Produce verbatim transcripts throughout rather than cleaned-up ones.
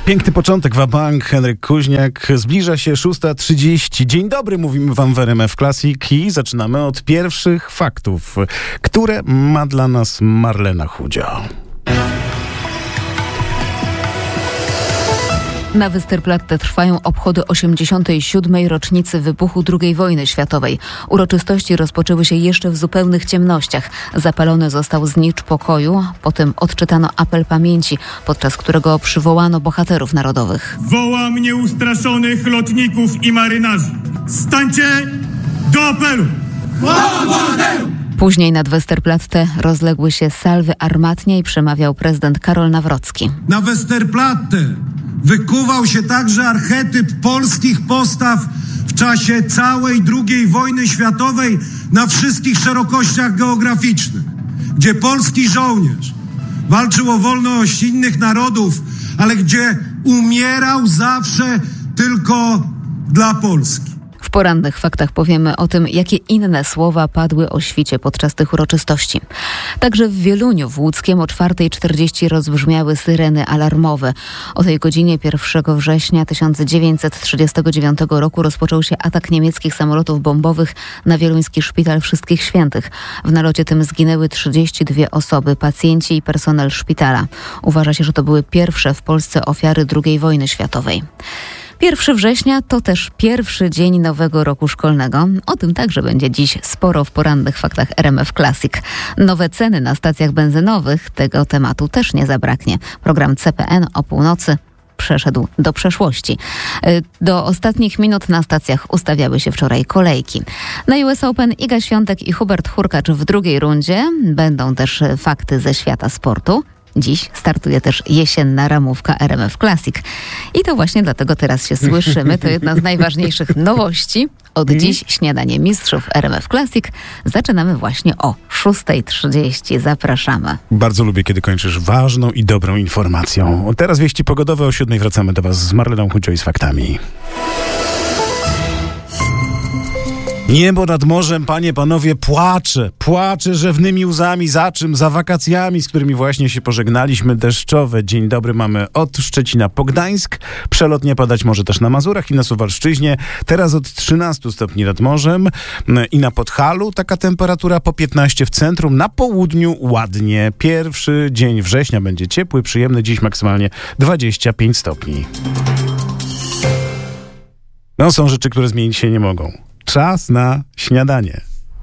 Piękny początek, Wabank, Henryk Kuźniak. Zbliża się szósta trzydzieści. Dzień dobry, mówimy wam w R M F Classic i zaczynamy od pierwszych faktów, które ma dla nas Marlena Chudzia. Na Westerplatte trwają obchody osiemdziesiątej siódmej rocznicy wybuchu drugiej wojny światowej. Uroczystości rozpoczęły się jeszcze w zupełnych ciemnościach. Zapalony został znicz pokoju, potem odczytano apel pamięci, podczas którego przywołano bohaterów narodowych. Wołam nieustraszonych lotników i marynarzy. Stańcie do apelu! Wołam bohaterów! Później nad Westerplatte rozległy się salwy armatnie i przemawiał prezydent Karol Nawrocki. Na Westerplatte wykuwał się także archetyp polskich postaw w czasie całej drugiej wojny światowej na wszystkich szerokościach geograficznych, gdzie polski żołnierz walczył o wolność innych narodów, ale gdzie umierał zawsze tylko dla Polski. W porannych faktach powiemy o tym, jakie inne słowa padły o świcie podczas tych uroczystości. Także w Wieluniu w Łódzkiem o czwarta czterdzieści rozbrzmiały syreny alarmowe. O tej godzinie pierwszego września tysiąc dziewięćset trzydziestego dziewiątego roku rozpoczął się atak niemieckich samolotów bombowych na wieluński szpital Wszystkich Świętych. W nalocie tym zginęły trzydzieści dwie osoby, pacjenci i personel szpitala. Uważa się, że to były pierwsze w Polsce ofiary drugiej wojny światowej. pierwszego września to też pierwszy dzień nowego roku szkolnego. O tym także będzie dziś sporo w porannych faktach R M F Classic. Nowe ceny na stacjach benzynowych, tego tematu też nie zabraknie. Program C P N o północy przeszedł do przeszłości. Do ostatnich minut na stacjach ustawiały się wczoraj kolejki. Na U S Open Iga Świątek i Hubert Hurkacz w drugiej rundzie. Będą też fakty ze świata sportu. Dziś startuje też jesienna ramówka R M F Classic. I to właśnie dlatego teraz się słyszymy. To jedna z najważniejszych nowości. Od dziś śniadanie mistrzów R M F Classic. Zaczynamy właśnie o szósta trzydzieści. Zapraszamy. Bardzo lubię, kiedy kończysz ważną i dobrą informacją. Teraz wieści pogodowe. O siódmej wracamy do was z Marleną Chudzią i z faktami. Niebo nad morzem, panie, panowie, płacze, płacze rzewnymi łzami. Za czym? Za wakacjami, z którymi właśnie się pożegnaliśmy, deszczowe. Dzień dobry mamy od Szczecina po Gdańsk. Przelotnie padać może też na Mazurach i na Suwalszczyźnie. Teraz od trzynastu stopni nad morzem i na Podhalu. Taka temperatura po piętnaście w centrum. Na południu ładnie. Pierwszy dzień września będzie ciepły, przyjemny. Dziś maksymalnie dwadzieścia pięć stopni. No, są rzeczy, które zmienić się nie mogą. Czas na śniadanie.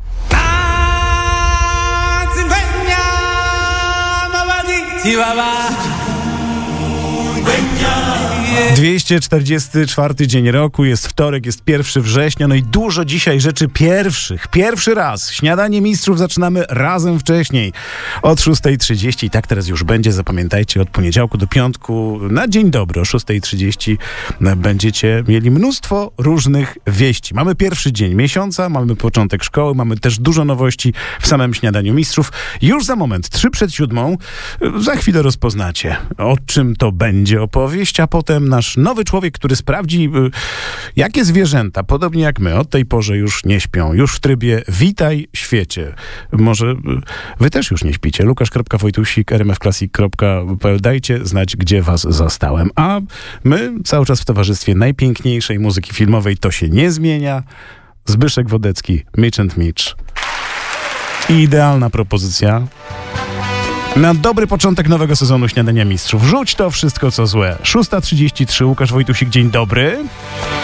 dwieście czterdziesty czwarty dzień roku, jest wtorek, jest pierwszego września, no i dużo dzisiaj rzeczy pierwszych. Pierwszy raz śniadanie mistrzów zaczynamy razem wcześniej, od szósta trzydzieści. I tak teraz już będzie, zapamiętajcie, od poniedziałku do piątku na dzień dobry o szósta trzydzieści będziecie mieli mnóstwo różnych wieści. Mamy pierwszy dzień miesiąca, mamy początek szkoły, mamy też dużo nowości w samym śniadaniu mistrzów. Już za moment, trzy przed siódmą, za chwilę rozpoznacie, o czym to będzie opowieść, a potem nasz nowy człowiek, który sprawdzi, jakie zwierzęta, podobnie jak my, od tej porze już nie śpią. Już w trybie witaj świecie. Może wy też już nie śpicie. Łukasz kropka Wojtusik, r m f classic kropka p l. Dajcie znać, gdzie was zastałem. A my cały czas w towarzystwie najpiękniejszej muzyki filmowej. To się nie zmienia. Zbyszek Wodecki, Mitch and Mitch. I idealna propozycja na dobry początek nowego sezonu Śniadania Mistrzów. Rzuć to wszystko, co złe. szósta trzydzieści trzy, Łukasz Wojtusik, dzień dobry.